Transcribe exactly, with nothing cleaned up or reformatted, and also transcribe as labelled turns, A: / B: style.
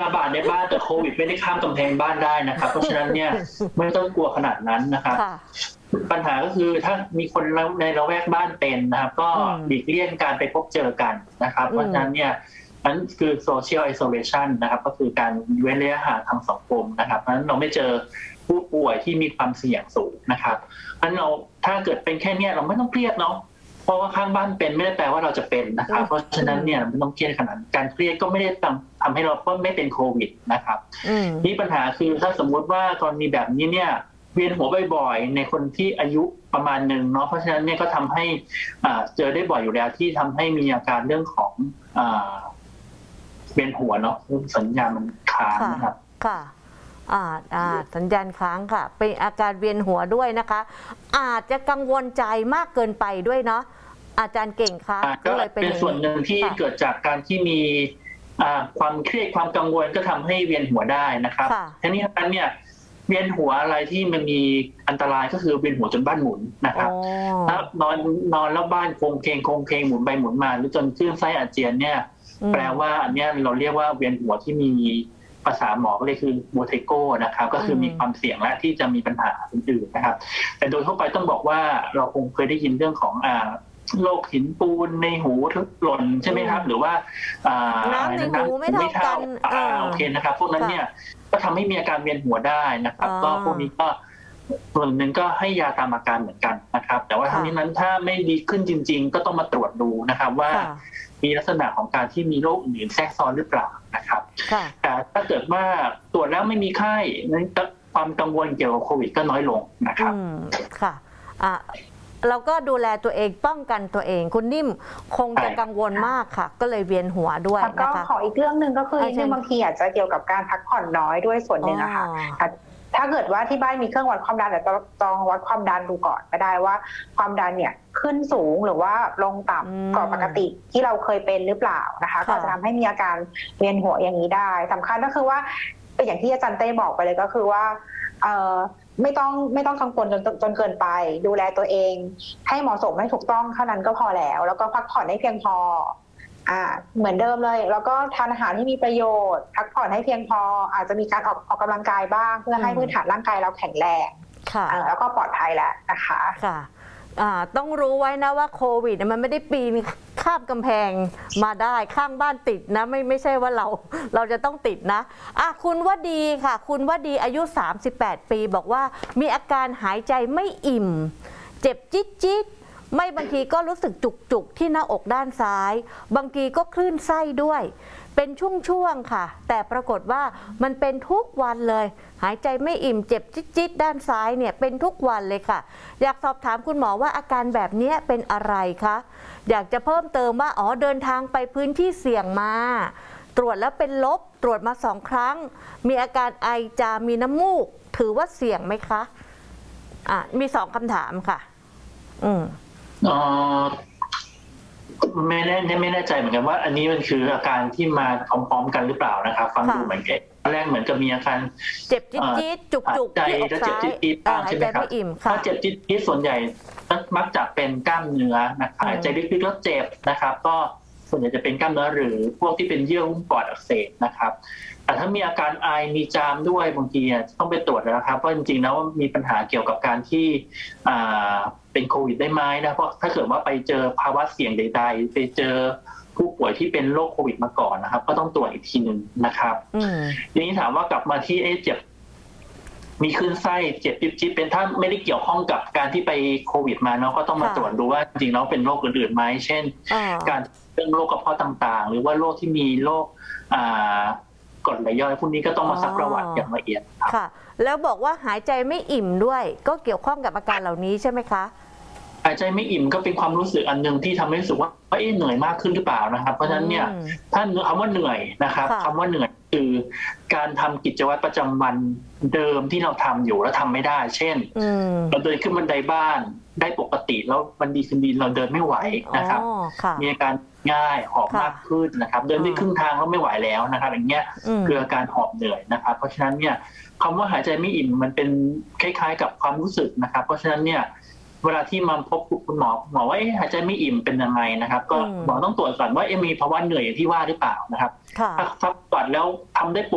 A: ระบาดในบ้านแต่โควิดไม่ได้ข้ามกำแพงบ้านได้นะครับเพราะฉะนั้นเนี่ยไม่ต้องกลัวขนาดนั้นนะครับปัญหาก็คือถ้ามีคนในละแวกบ้านเป็นนะครับก็หลีกเลี่ยงการไปพบเจอกันนะครับเพราะฉะนั้นเนี่ยนั่นคือ social isolation นะครับก็คือการเว้นระยะห่างทางสังคมนะครับเพราะฉะนั้นเราไม่เจอผู้ป่วยที่มีความเสี่ยงสูงนะครับเพราะฉะนั้นเราถ้าเกิดเป็นแค่นี้เราไม่ต้องเครียดเนาะเพราะว่าข้างบ้านเป็นไม่ได้แปลว่าเราจะเป็นนะครับเพราะฉะนั้นเนี่ยไม่ต้องเครียดขนาดการเครียดก็ไม่ได้ทำทำให้เราก็ไม่เป็นโควิดนะครับนี่ปัญหาคือถ้าสมมุติว่ากรณีแบบนี้เนี่ยเวียนหัวบ่อยๆในคนที่อายุประมาณหนึ่งเนาะเพราะฉะนั้นเนี่ยก็ทำให้เจอได้บ่อยอยู่แล้วที่ทำให้มีอาการเรื่องของเวียนหัวเนาะสัญญาณมันค้างนะครับ
B: ค่ะอ่าอ่าสัญญาณค้างค่ะเป็นอาการเวียนหัวด้วยนะคะอาจจะกังวลใจมากเกินไปด้วยเนาะอาจารย์เก่งคะ
A: ก็เลยเป็นส่วนหนึ่งที่เกิดจากการที่มีความเครียดความกังวลก็ทำให้เวียนหัวได้นะครับทีนี้ทั้งนั้นเนี่ยเวียนหัวอะไรที่มันมีอันตรายก็คือเวียนหัวจนบ้านหมุนนะครับถ้านอนนอนแล้วบ้านโคงเคงโคงเคงหมุนไปหมุนมาหรือจนคลื่นไส้อาเจียนเนี่ยแปลว่าอันนี้เราเรียกว่าเวียนหัวที่มีภาษาหมอก็เลยคือโบเทโกนะครับก็คือมีความเสี่ยงและที่จะมีปัญหาอื่นๆนะครับแต่โดยทั่วไปต้องบอกว่าเราคงเคยได้ยินเรื่องของอ่าโรคหินปูนในหูหล่นใช่ไหมครับหรือว่า
B: น้ำในหูไม่เท่ากัน
A: โอเคนะครับพวกนั้นเนี่ยก็ทำให้มีอาการเวียนหัวได้นะครับก็พวกนี้ก็ส่วนหนึ่งก็ให้ยาตามอาการเหมือนกันนะครับแต่ว่าทั้งนี้นั้นถ้าไม่ดีขึ้นจริงๆก็ต้องมาตรวจดูนะครับว่ามีลักษณะของการที่มีโรคอื่นแทรกซ้อนหรือเปล่านะครับแต่ถ้าเกิดว่าตรวจแล้วไม่มีไข้นั้นความกังวลเกี่ยวกับโควิดก็น้อยลงนะครับ
B: ค่ะอ่ะเราก็ดูแลตัวเองป้องกันตัวเองคุณนิ่มคงจะกังวลมากค่ะก็เลยเวียนหัวด้วย
C: นะคะก็ขออีกเรื่องหนึ่งก็คือเรื่องบางทีอาจจะเกี่ยวกับการพักผ่อนน้อยด้วยส่วนหนึ่งอะค่ะถ้าเกิดว่าที่บ้านมีเครื่องวัดความดันแต่ลองวัดความดันดูก่อนก็ได้ว่าความดันเนี่ยขึ้นสูงหรือว่าลงต่ำกว่าปกติที่เราเคยเป็นหรือเปล่านะคะก็จะทำให้มีอาการเวียนหัวอย่างนี้ได้สำคัญก็คือว่าเป็นอย่างที่อาจารย์เต้บอกไปเลยก็คือว่าเอ่อไม่ต้องไม่ต้องกังวลจนจนเกินไปดูแลตัวเองให้เหมาะสมให้ถูกต้องเท่านั้นก็พอแล้วแล้วก็พักผ่อนให้เพียงพออ่าเหมือนเดิมเลยแล้วก็ทานอาหารที่มีประโยชน์พักผ่อนให้เพียงพออาจจะมีการออกออกกำลังกายบ้างเพื่อให้พื้นฐานร่างกายเราแข็งแรงค่ะแล้วก็ปลอดภัยแล้วนะคะ
B: ค่ะต้องรู้ไว้นะว่าโควิดมันไม่ได้ปีนข้ามกำแพงมาได้ข้างบ้านติดนะไม่ไม่ใช่ว่าเราเราจะต้องติดนะอ่ะคุณว่าดีค่ะคุณว่าดีอายุสามสิบแปดปีบอกว่ามีอาการหายใจไม่อิ่มเจ็บจิ๊ดจิ๊ดไม่บางทีก็รู้สึกจุกจุกที่หน้าอกด้านซ้ายบางทีก็คลื่นไส้ด้วยเป็นช่วงๆค่ะแต่ปรากฏว่ามันเป็นทุกวันเลยหายใจไม่อิ่มเจ็บจิ๊ดๆด้านซ้ายเนี่ยเป็นทุกวันเลยค่ะอยากสอบถามคุณหมอว่าอาการแบบนี้เป็นอะไรคะอยากจะเพิ่มเติมว่าอ๋อเดินทางไปพื้นที่เสี่ยงมาตรวจแล้วเป็นลบตรวจมาสองครั้งมีอาการไอจามมีน้ำมูกถือว่าเสี่ยงไหมคะอ่ะมีสองคำถามค่ะอืม
A: อ๋อไม่แน่ไม่แน่ใจเหมือนกันว่าอันนี้มันคืออาการที่มาพร้อมๆกันหรือเปล่านะครับฟังดูเหมือนกันแรกเหมือนกับมีอาการ
B: เจ็บจี๊ดๆจุกๆที่อกซ้าย
A: ใช่ไหมครับถ้าเจ็บจี๊ดๆส่วนใหญ่มักจะเป็นกล้ามเนื้อนะครับหายใจลึกๆแล้วเจ็บนะครับก็ส่วนใหญ่จะเป็นกล้ามเนื้อหรือพวกที่เป็นเยื่อหุ้มปอดอักเสบนะครับแต่ถ้ามีอาการไอมีจามด้วยบางทีต้องไปตรวจนะครับเพราะจริงๆแล้วมีปัญหาเกี่ยวกับการที่เป็นโควิดได้ไหมนะเพราะถ้าเกิดว่าไปเจอภาวะเสี่ยงใดๆไปเจอผู้ป่วยที่เป็นโรคโควิดมาก่อนนะครับก็ต้องตรวจอีกทีหนึ่งนะครับทีนี้ถามว่ากลับมาที่เอ๊ะเจ็บมีคลื่นไส้เจ็บจิ๊บๆเป็นถ้าไม่ได้เกี่ยวข้องกับการที่ไปโควิดมาเนาะก็ต้องมาตรวจดูว่าจริงๆแล้วเป็นโรคอื่นๆไหมเช่นการเรื่องโรคกระเพาะต่างๆหรือว่าโรคที่มีโรคกรดไหลย้อนพวกนี้ก็ต้องมาซักประวัติอย่างละเอียด
B: ค่ะแล้วบอกว่าหายใจไม่อิ่มด้วยก็เกี่ยวข้องกับอาการเหล่านี้ใช่ไหมคะ
A: หายใจไม่อิ่มก็เป็นความรู้สึกอันหนึ่งที่ทำให้รู้สึกว่าเอ๊ะเหนื่อยมากขึ้นหรือเปล่านะครับเพราะฉะนั้นเนี่ยถ้าคำว่าเหนื่อยนะครับคำว่าเหนื่อยคือการทำกิจวัตรประจำวันเดิมที่เราทำอยู่แล้วทำไม่ได้เช่นเราเดินขึ้นบันไดบ้านได้ปกติแล้ววันดีคืนดีเราเดินไม่ไหวนะครับมีอาการง่ายหอบมากขึ้นนะครับเดินได้ครึ่งทางแล้วไม่ไหวแล้วนะครับอย่างเงี้ยคืออาการหอบเหนื่อยนะครับเพราะฉะนั้นเนี่ยคำว่าหายใจไม่อิ่มมันเป็นคล้ายๆกับความรู้สึกนะครับเพราะฉะนั้นเนี่ยเวลาที่มาพบคุณหมอหมอว่าหายใจไม่อิ่มเป็นยังไงนะครับก็หมอต้องตรวจก่อนว่ามีภาวะเหนื่อยอย่างที่ว่าหรือเปล่านะครับถ้าตรวจแล้วทำได้ป